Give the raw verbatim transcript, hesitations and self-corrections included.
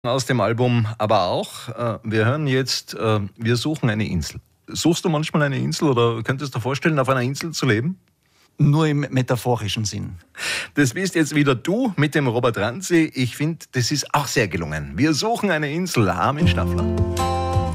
Aus dem Album aber auch. Äh, wir hören jetzt, äh, wir suchen eine Insel. Suchst du manchmal eine Insel oder könntest du dir vorstellen, auf einer Insel zu leben? Nur im metaphorischen Sinn. Das bist jetzt wieder du mit dem Robert Ranzi. Ich finde, das ist auch sehr gelungen. Wir suchen eine Insel, Armin Staffler.